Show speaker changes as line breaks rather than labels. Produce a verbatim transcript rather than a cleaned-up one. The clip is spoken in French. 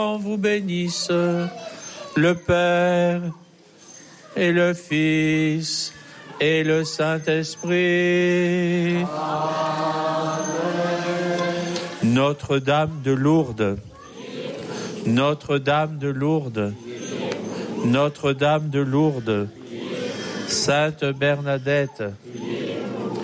vous bénisse, le Père et le Fils et le Saint-Esprit. Notre-Dame de Lourdes, Notre-Dame de Lourdes, Notre-Dame de Lourdes, Sainte Bernadette,